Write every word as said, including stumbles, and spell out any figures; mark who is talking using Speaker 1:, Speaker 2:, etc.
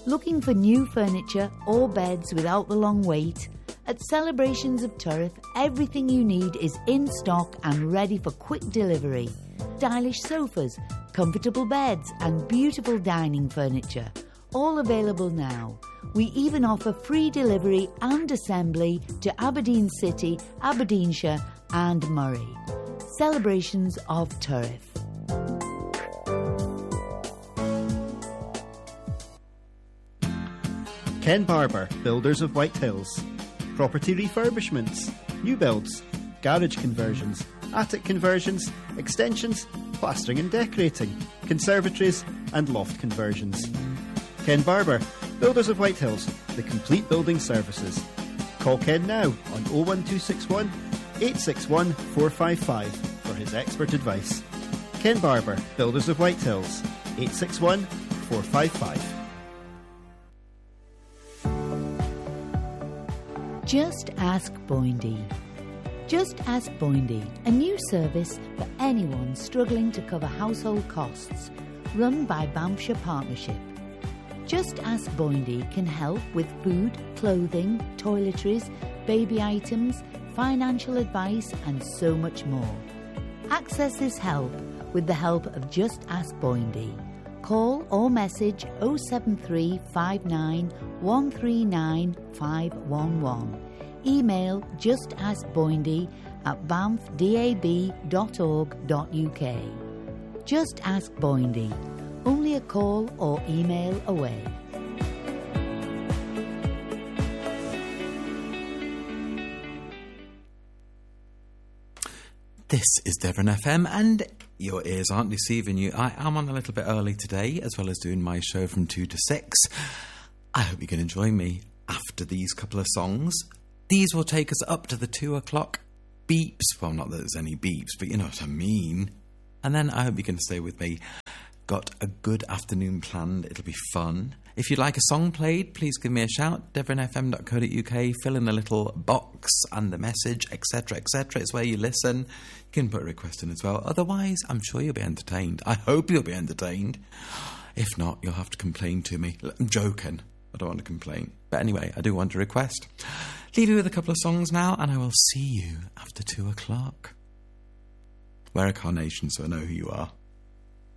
Speaker 1: Looking for new furniture or beds without the long wait? At Celebrations of Turriff, everything you need is in stock and ready for quick delivery. Stylish sofas, comfortable beds and beautiful dining furniture, all available now. We even offer free delivery and assembly to Aberdeen City, Aberdeenshire and Moray. Celebrations of Turriff.
Speaker 2: Ken Barber, Builders of White Hills. Property refurbishments, new builds, garage conversions, attic conversions, extensions, plastering and decorating, conservatories and loft conversions. Ken Barber, Builders of White Hills, the complete building services. Call Ken now on oh one two six one, eight six one, four five five for his expert advice. Ken Barber, Builders of White Hills, eight six one, four five five.
Speaker 1: Just Ask Boindy. Just Ask Boindy, a new service for anyone struggling to cover household costs, run by Banffshire Partnership. Just Ask Boindy can help with food, clothing, toiletries, baby items, financial advice and so much more. Access this help with the help of Just Ask Boindy. Call or message oh seven three five nine one three nine five one one. Email justaskboindy at banff dab dot org dot uk. Just Ask Boindy. Only a call or email away.
Speaker 3: This is Devon F M, and your ears aren't deceiving you. I am on a little bit early today, as well as doing my show from two to six. I hope you can enjoy me after these couple of songs. These will take us up to the two o'clock beeps. Well, not that there's any beeps, but you know what I mean. And then I hope you can stay with me. Got a good afternoon planned. It'll be fun. If you'd like a song played, please give me a shout. devon f m dot co dot u k. Fill in the little box and the message, et cetera, et cetera. It's where you listen. You can put a request in as well. Otherwise, I'm sure you'll be entertained. I hope you'll be entertained. If not, you'll have to complain to me. I'm joking. I don't want to complain. But anyway, I do want to request. Leave you with a couple of songs now, and I will see you after two o'clock. Wear a carnation so I know who you are.